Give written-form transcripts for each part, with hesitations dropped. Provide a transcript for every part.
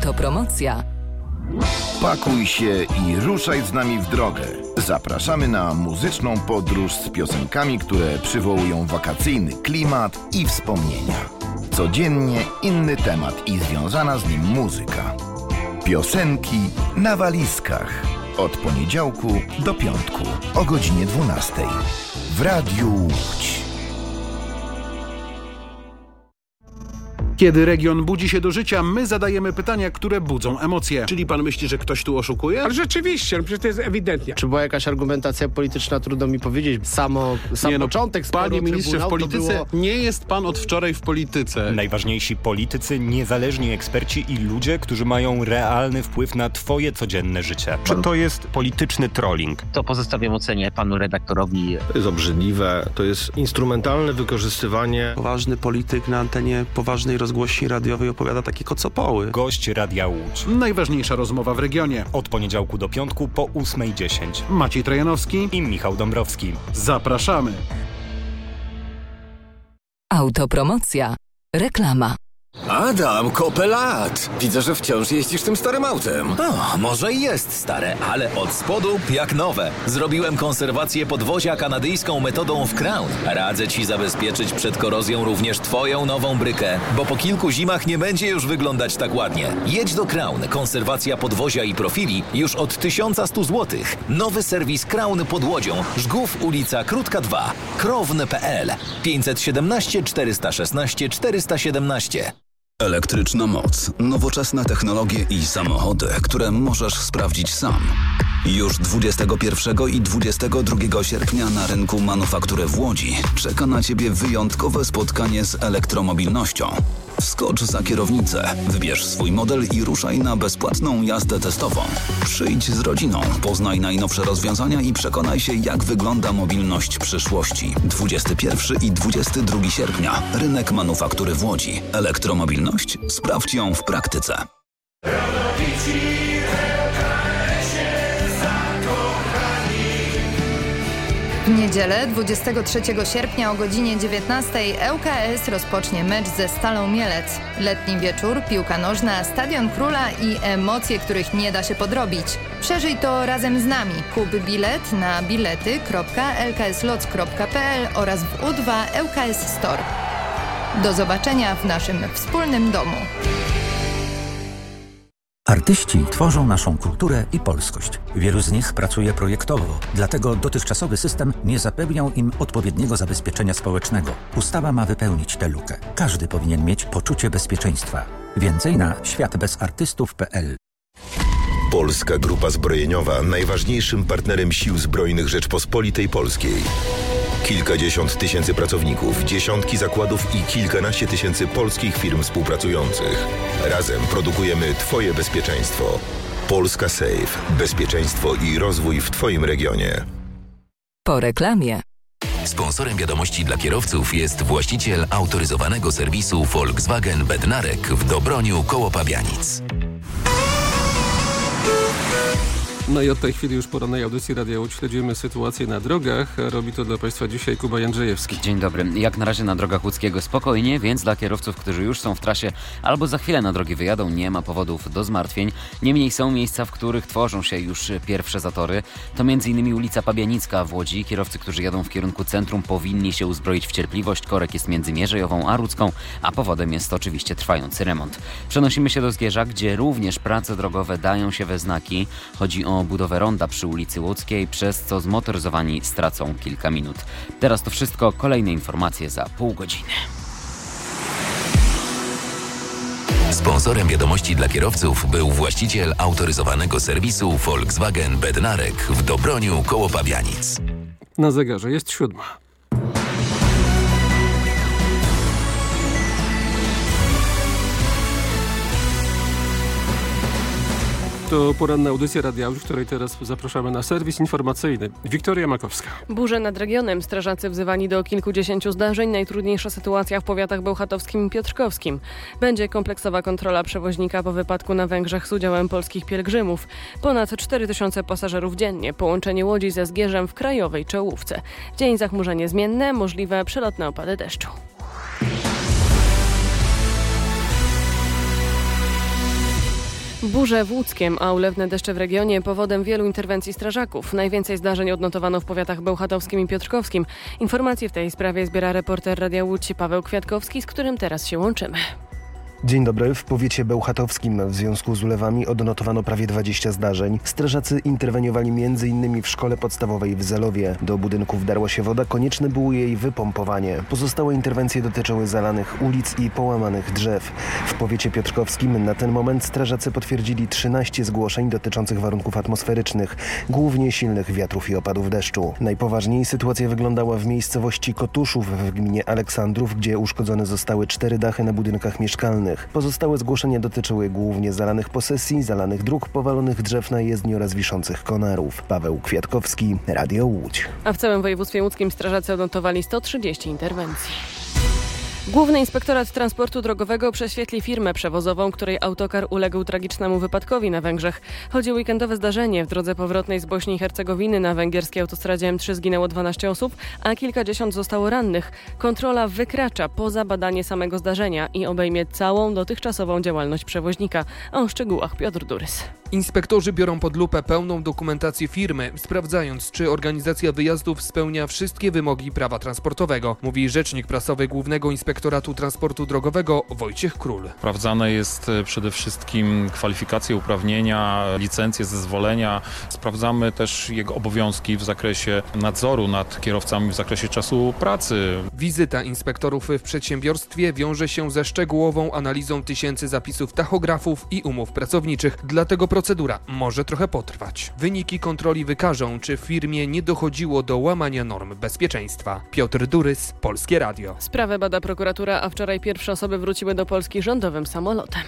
Autopromocja. Pakuj się i ruszaj z nami w drogę. Zapraszamy na muzyczną podróż z piosenkami, które przywołują wakacyjny klimat i wspomnienia. Codziennie inny temat i związana z nim muzyka. Piosenki na walizkach. Od poniedziałku do piątku o godzinie 12 w Radiu Łódź. Kiedy region budzi się do życia, my zadajemy pytania, które budzą emocje. Czyli pan myśli, że ktoś tu oszukuje? Ale rzeczywiście, przecież to jest ewidentnie. Czy była jakaś argumentacja polityczna, trudno mi powiedzieć. Sam początek sporu Panie ministrze, w polityce było... nie jest pan od wczoraj w polityce. Najważniejsi politycy, niezależni eksperci i ludzie, którzy mają realny wpływ na twoje codzienne życie. Czy to jest polityczny trolling? To pozostawiam ocenie panu redaktorowi. To jest obrzydliwe, to jest instrumentalne wykorzystywanie. Poważny polityk na antenie poważnej rozgłośni radiowej opowiada takie kocopoły. Gość Radia Łódź. Najważniejsza rozmowa w regionie. Od poniedziałku do piątku po 8:10. Maciej Trojanowski I Michał Dąbrowski. Zapraszamy. Autopromocja. Reklama. Adam, kopę lat! Widzę, że wciąż jeździsz tym starym autem. O, może i jest stare, ale od spodu jak nowe. Zrobiłem konserwację podwozia kanadyjską metodą w Crown. Radzę ci zabezpieczyć przed korozją również twoją nową brykę, bo po kilku zimach nie będzie już wyglądać tak ładnie. Jedź do Crown. Konserwacja podwozia i profili już od 1100 zł. Nowy serwis Crown pod Łodzią. Żgów, ulica Krótka 2. Krown.pl 517 416 417. Elektryczna moc, nowoczesne technologie i samochody, które możesz sprawdzić sam. Już 21 i 22 sierpnia na rynku manufaktury w Łodzi czeka na Ciebie wyjątkowe spotkanie z elektromobilnością. Wskocz za kierownicę, wybierz swój model i ruszaj na bezpłatną jazdę testową. Przyjdź z rodziną, poznaj najnowsze rozwiązania i przekonaj się, jak wygląda mobilność przyszłości. 21 i 22 sierpnia. Rynek manufaktury w Łodzi. Elektromobilność? Sprawdź ją w praktyce. W niedzielę 23 sierpnia o godzinie 19 ŁKS rozpocznie mecz ze Stalą Mielec. Letni wieczór, piłka nożna, Stadion Króla i emocje, których nie da się podrobić. Przeżyj to razem z nami. Kup bilet na bilety.lkslots.pl oraz w U2 ŁKS Store. Do zobaczenia w naszym wspólnym domu. Artyści tworzą naszą kulturę i polskość. Wielu z nich pracuje projektowo, dlatego dotychczasowy system nie zapewniał im odpowiedniego zabezpieczenia społecznego. Ustawa ma wypełnić tę lukę. Każdy powinien mieć poczucie bezpieczeństwa. Więcej na światbezartystów.pl. Polska Grupa Zbrojeniowa, najważniejszym partnerem Sił Zbrojnych Rzeczpospolitej Polskiej. Kilkadziesiąt tysięcy pracowników, dziesiątki zakładów i kilkanaście tysięcy polskich firm współpracujących. Razem produkujemy Twoje bezpieczeństwo. Polska Safe. Bezpieczeństwo i rozwój w Twoim regionie. Po reklamie. Sponsorem wiadomości dla kierowców jest właściciel autoryzowanego serwisu Volkswagen Bednarek w Dobroniu koło Pabianic. No i od tej chwili już w porannej audycji Radia Łódź śledzimy sytuację na drogach. Robi to dla Państwa dzisiaj Kuba Jędrzejewski. Dzień dobry. Jak na razie na drogach łódzkiego spokojnie, więc dla kierowców, którzy już są w trasie albo za chwilę na drogi wyjadą, nie ma powodów do zmartwień. Niemniej są miejsca, w których tworzą się już pierwsze zatory. To m.in. ulica Pabianicka w Łodzi. Kierowcy, którzy jadą w kierunku centrum, powinni się uzbroić w cierpliwość. Korek jest między Mierzejową a Rudzką, a powodem jest oczywiście trwający remont. Przenosimy się do Zgierza, gdzie również prace drogowe dają się we znaki. Chodzi o budowę ronda przy ulicy Łódzkiej, przez co zmotoryzowani stracą kilka minut. Teraz to wszystko, kolejne informacje za pół godziny. Sponsorem wiadomości dla kierowców był właściciel autoryzowanego serwisu Volkswagen Bednarek w Dobroniu koło Pabianic. Na zegarze jest 7. To poranna audycja Radia Łódź, w której teraz zapraszamy na serwis informacyjny. Wiktoria Makowska. Burze nad regionem. Strażacy wzywani do kilkudziesięciu zdarzeń. Najtrudniejsza sytuacja w powiatach bełchatowskim i piotrkowskim. Będzie kompleksowa kontrola przewoźnika po wypadku na Węgrzech z udziałem polskich pielgrzymów. Ponad 4000 pasażerów dziennie. Połączenie Łodzi ze Zgierzem w krajowej czołówce. Dzień zachmurzenie zmienne, możliwe przelotne opady deszczu. Burze w Łódzkiem, a ulewne deszcze w regionie powodem wielu interwencji strażaków. Najwięcej zdarzeń odnotowano w powiatach bełchatowskim i piotrkowskim. Informacje w tej sprawie zbiera reporter Radia Łódź Paweł Kwiatkowski, z którym teraz się łączymy. Dzień dobry. W powiecie bełchatowskim w związku z ulewami odnotowano prawie 20 zdarzeń. Strażacy interweniowali m.in. w szkole podstawowej w Zelowie. Do budynku wdarła się woda, konieczne było jej wypompowanie. Pozostałe interwencje dotyczyły zalanych ulic i połamanych drzew. W powiecie piotrkowskim na ten moment strażacy potwierdzili 13 zgłoszeń dotyczących warunków atmosferycznych, głównie silnych wiatrów i opadów deszczu. Najpoważniej sytuacja wyglądała w miejscowości Kotuszów w gminie Aleksandrów, gdzie uszkodzone zostały 4 dachy na budynkach mieszkalnych. Pozostałe zgłoszenia dotyczyły głównie zalanych posesji, zalanych dróg, powalonych drzew na jezdni oraz wiszących konarów. Paweł Kwiatkowski, Radio Łódź. A w całym województwie łódzkim strażacy odnotowali 130 interwencji. Główny Inspektorat Transportu Drogowego prześwietli firmę przewozową, której autokar uległ tragicznemu wypadkowi na Węgrzech. Chodzi o weekendowe zdarzenie. W drodze powrotnej z Bośni i Hercegowiny na węgierskiej autostradzie M3 zginęło 12 osób, a kilkadziesiąt zostało rannych. Kontrola wykracza poza badanie samego zdarzenia i obejmie całą dotychczasową działalność przewoźnika. A o szczegółach Piotr Durys. Inspektorzy biorą pod lupę pełną dokumentację firmy, sprawdzając, czy organizacja wyjazdów spełnia wszystkie wymogi prawa transportowego, mówi rzecznik prasowy Głównego Inspektoratu Transportu Drogowego Wojciech Król. Sprawdzane jest przede wszystkim kwalifikacje, uprawnienia, licencje, zezwolenia. Sprawdzamy też jego obowiązki w zakresie nadzoru nad kierowcami w zakresie czasu pracy. Wizyta inspektorów w przedsiębiorstwie wiąże się ze szczegółową analizą tysięcy zapisów tachografów i umów pracowniczych, dlatego procedura może trochę potrwać. Wyniki kontroli wykażą, czy w firmie nie dochodziło do łamania norm bezpieczeństwa. Piotr Durys, Polskie Radio. Sprawę bada prokuratura, a wczoraj pierwsze osoby wróciły do Polski rządowym samolotem.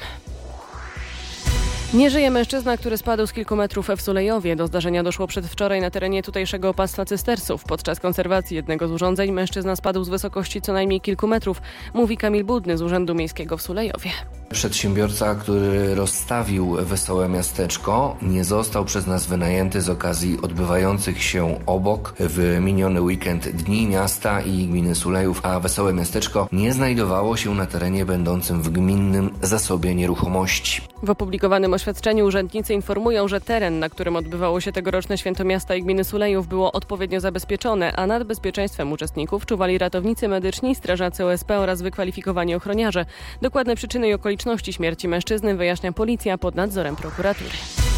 Nie żyje mężczyzna, który spadł z kilku metrów w Sulejowie. Do zdarzenia doszło przedwczoraj na terenie tutejszego opactwa cystersów. Podczas konserwacji jednego z urządzeń mężczyzna spadł z wysokości co najmniej kilku metrów, mówi Kamil Budny z Urzędu Miejskiego w Sulejowie. Przedsiębiorca, który rozstawił Wesołe Miasteczko, nie został przez nas wynajęty z okazji odbywających się obok w miniony weekend Dni Miasta i Gminy Sulejów, a Wesołe Miasteczko nie znajdowało się na terenie będącym w gminnym zasobie nieruchomości. W opublikowanym oświadczeniu urzędnicy informują, że teren, na którym odbywało się tegoroczne Święto Miasta i Gminy Sulejów, było odpowiednio zabezpieczone, a nad bezpieczeństwem uczestników czuwali ratownicy medyczni, strażacy OSP oraz wykwalifikowani ochroniarze. Dokładne przyczyny i okoliczności śmierci mężczyzny wyjaśnia policja pod nadzorem prokuratury.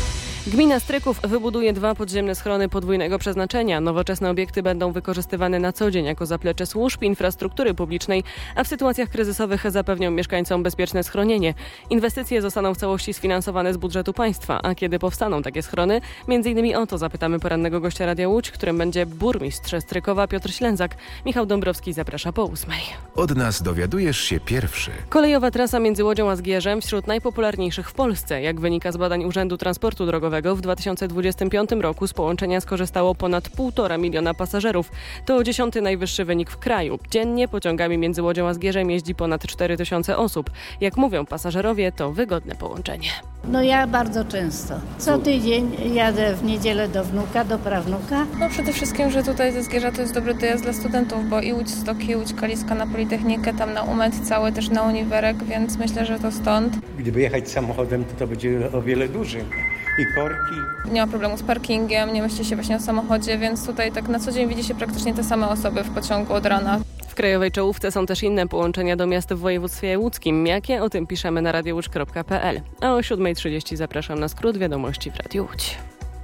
Gmina Stryków wybuduje 2 podziemne schrony podwójnego przeznaczenia. Nowoczesne obiekty będą wykorzystywane na co dzień jako zaplecze służb i infrastruktury publicznej, a w sytuacjach kryzysowych zapewnią mieszkańcom bezpieczne schronienie. Inwestycje zostaną w całości sfinansowane z budżetu państwa, a kiedy powstaną takie schrony? Między o to zapytamy porannego gościa Radia Łódź, którym będzie burmistrz Strykowa Piotr Ślęzak. Michał Dąbrowski zaprasza po 8:00. Od nas dowiadujesz się pierwszy. Kolejowa trasa między Łodzią a Zgierzem wśród najpopularniejszych w Polsce. Jak wynika z badań Urzędu Transportu Drogowego, w 2025 roku z połączenia skorzystało ponad 1,5 miliona pasażerów. To 10. najwyższy wynik w kraju. Dziennie pociągami między Łodzią a Zgierzem jeździ ponad 4000 osób. Jak mówią pasażerowie, to wygodne połączenie. No ja bardzo często. Co tydzień jadę w niedzielę do wnuka, do prawnuka. No przede wszystkim, że tutaj ze Zgierza to jest dobry dojazd dla studentów, bo i Łódź Stoki, Łódź Kaliska na Politechnikę, tam na UMED cały, też na Uniwerek, więc myślę, że to stąd. Gdyby jechać samochodem, to będzie o wiele dłużej. I korki. Nie ma problemu z parkingiem, nie myśli się właśnie o samochodzie, więc tutaj tak na co dzień widzi się praktycznie te same osoby w pociągu od rana. W krajowej czołówce są też inne połączenia do miast w województwie łódzkim. Jakie? O tym piszemy na radiowódź.pl. A o 7:30 zapraszam na skrót wiadomości w Radiu Łódź.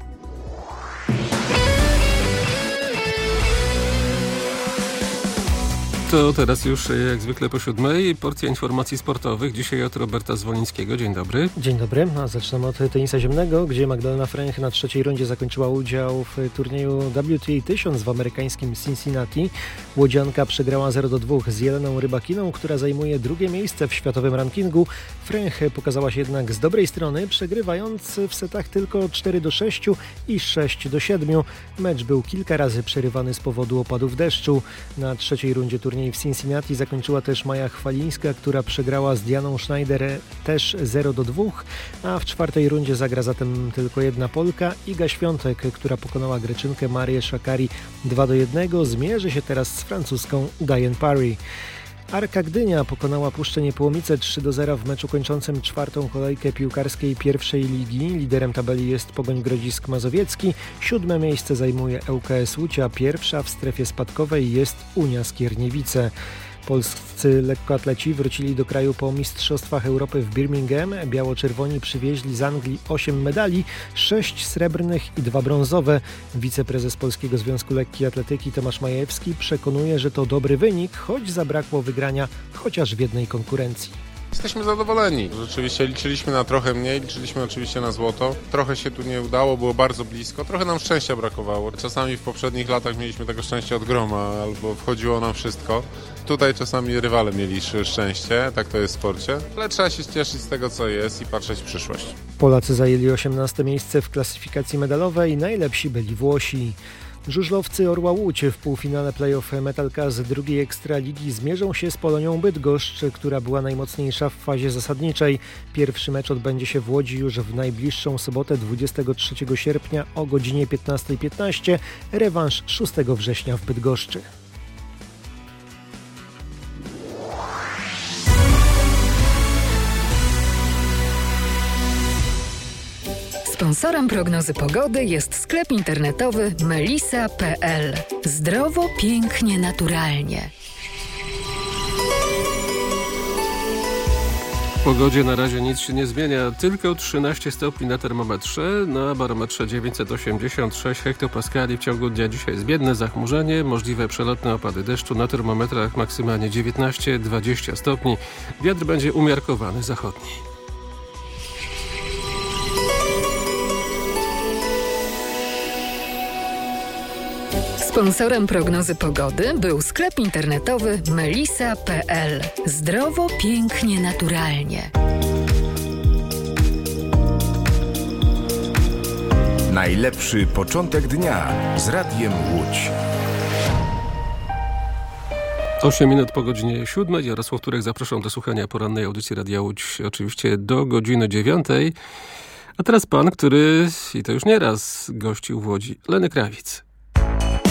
To teraz już jak zwykle po 7:00 porcja informacji sportowych. Dzisiaj od Roberta Zwolińskiego. Dzień dobry. Dzień dobry. A zaczynamy od tenisa ziemnego, gdzie Magdalena Fręch na 3. rundzie zakończyła udział w turnieju WTA 1000 w amerykańskim Cincinnati. Łodzianka przegrała 0-2 z Jeleną Rybakiną, która zajmuje 2. miejsce w światowym rankingu. Fręch pokazała się jednak z dobrej strony, przegrywając w setach tylko 4-6 i 6-7. Mecz był kilka razy przerywany z powodu opadów deszczu. Na 3. rundzie turnieju w Cincinnati zakończyła też Maja Chwalińska, która przegrała z Dianą Schneider też 0-2, a w 4. rundzie zagra zatem tylko jedna Polka. Iga Świątek, która pokonała Greczynkę Marię Shakari 2-1, zmierzy się teraz z francuską Diane Parry. Arka Gdynia pokonała Puszczę Niepołomice 3-0 w meczu kończącym 4. kolejkę piłkarskiej pierwszej ligi. Liderem tabeli jest Pogoń Grodzisk Mazowiecki. 7. miejsce zajmuje ŁKS Łódź, a pierwsza w strefie spadkowej jest Unia Skierniewice. Polscy lekkoatleci wrócili do kraju po Mistrzostwach Europy w Birmingham. Biało-czerwoni przywieźli z Anglii 8 medali, 6 srebrnych i 2 brązowe. Wiceprezes Polskiego Związku Lekkiej Atletyki Tomasz Majewski przekonuje, że to dobry wynik, choć zabrakło wygrania chociaż w jednej konkurencji. Jesteśmy zadowoleni. Rzeczywiście liczyliśmy na trochę mniej, liczyliśmy oczywiście na złoto. Trochę się tu nie udało, było bardzo blisko. Trochę nam szczęścia brakowało. Czasami w poprzednich latach mieliśmy tego szczęścia od groma, albo wchodziło nam wszystko. Tutaj czasami rywale mieli szczęście, tak to jest w sporcie. Ale trzeba się cieszyć z tego, co jest i patrzeć w przyszłość. Polacy zajęli 18. miejsce w klasyfikacji medalowej, najlepsi byli Włosi. Żużlowcy Orła Łódź w półfinale play-off Metalka z drugiej Ekstraligi zmierzą się z Polonią Bydgoszcz, która była najmocniejsza w fazie zasadniczej. Pierwszy mecz odbędzie się w Łodzi już w najbliższą sobotę 23 sierpnia o godzinie 15:15. Rewanż 6 września w Bydgoszczy. Sponsorem prognozy pogody jest sklep internetowy melisa.pl. Zdrowo, pięknie, naturalnie. W pogodzie na razie nic się nie zmienia, tylko 13 stopni na termometrze, na barometrze 986 hektopaskali. W ciągu dnia dzisiaj zbiedne zachmurzenie, możliwe przelotne opady deszczu, na termometrach maksymalnie 19-20 stopni. Wiatr będzie umiarkowany zachodni. Sponsorem prognozy pogody był sklep internetowy melisa.pl. Zdrowo, pięknie, naturalnie. Najlepszy początek dnia z Radiem Łódź. 8 minut po godzinie 7. Jarosław Turek, zapraszam do słuchania porannej audycji Radia Łódź, oczywiście do godziny 9. A teraz pan, który, i to już nieraz, gościł w Łodzi, Lenny Kravitz.